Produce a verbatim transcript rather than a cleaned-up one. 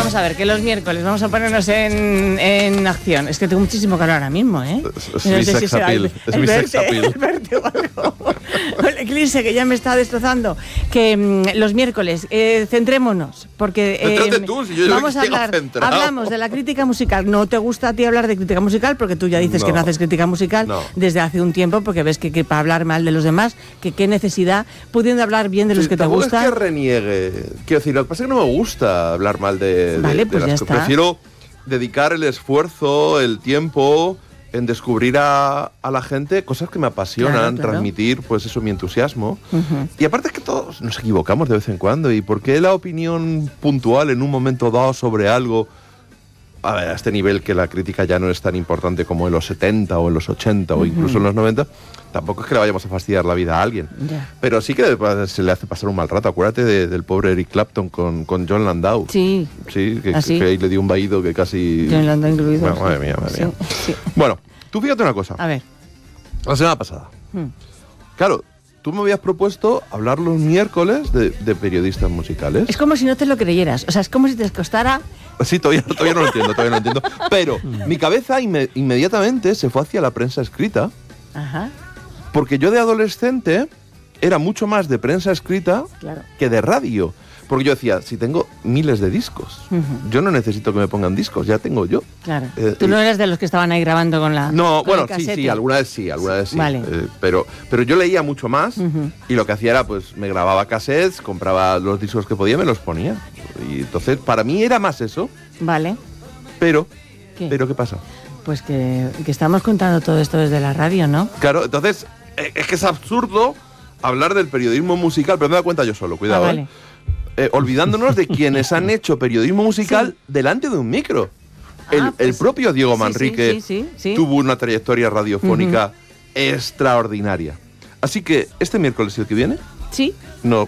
Vamos a ver, que los miércoles vamos a ponernos en, en acción. Es que tengo muchísimo calor ahora mismo, ¿eh? Es, es mi sex appeal. Es mi sex appeal. El verte o algo. El eclipse que ya me está destrozando. Que mmm, los miércoles, eh, centrémonos, porque eh, tú, si yo vamos a hablar, hablamos de la crítica musical. No te gusta a ti hablar de crítica musical porque tú ya dices no. que no haces crítica musical no. desde hace un tiempo, porque ves que, que para hablar mal de los demás, que qué necesidad, pudiendo hablar bien de los sí, que te gustan. Es que reniegue. Quiero decir, lo que pasa es que no me gusta hablar mal de, vale, de, pues de ya las está. Prefiero dedicar el esfuerzo, el tiempo en descubrir a, a la gente cosas que me apasionan, claro, claro. transmitir, pues eso, mi entusiasmo. Uh-huh. Y aparte es que todos nos equivocamos de vez en cuando. ¿Y por qué la opinión puntual en un momento dado sobre algo, a ver, a este nivel que la crítica ya no es tan importante como en los setenta o en los ochenta uh-huh. o incluso en los noventa, tampoco es que le vayamos a fastidiar la vida a alguien. Yeah. Pero sí que se le hace pasar un mal rato. Acuérdate de, del pobre Eric Clapton con, con John Landau. Sí. Sí, que, ¿Ah, sí? que ahí le dio un vaído que casi... John Landau incluido. Bueno, sí. madre mía, madre sí, mía. sí. Bueno, tú fíjate una cosa. A ver. La semana pasada. Hmm. Claro, tú me habías propuesto hablar los miércoles de, de periodistas musicales. Es como si no te lo creyeras. O sea, es como si te costara... Sí, todavía, todavía no lo entiendo, todavía no lo entiendo. Pero mi cabeza inme- inmediatamente se fue hacia la prensa escrita. Ajá. Porque yo de adolescente era mucho más de prensa escrita claro. que de radio. Porque yo decía, si tengo miles de discos, uh-huh. yo no necesito que me pongan discos, ya tengo yo. Claro. Eh, Tú no eras de los que estaban ahí grabando con la... No, con bueno, el sí, casete. sí, alguna vez sí, alguna vez sí. Vale. Eh, pero, pero yo leía mucho más uh-huh. y lo que hacía era, pues, me grababa cassettes, compraba los discos que podía, me los ponía. Y entonces, para mí era más eso. Vale. Pero, ¿Qué? ¿pero qué pasa? Pues que, que estamos contando todo esto desde la radio, ¿no? Claro, entonces, es que es absurdo hablar del periodismo musical, pero me da cuenta yo solo, cuidado, ah, vale. ¿eh? Eh, olvidándonos de quienes han hecho periodismo musical sí. delante de un micro. El, ah, pues, el propio Diego Manrique sí, sí, sí, sí. tuvo una trayectoria radiofónica uh-huh. extraordinaria. Así que este miércoles y el que viene sí. no,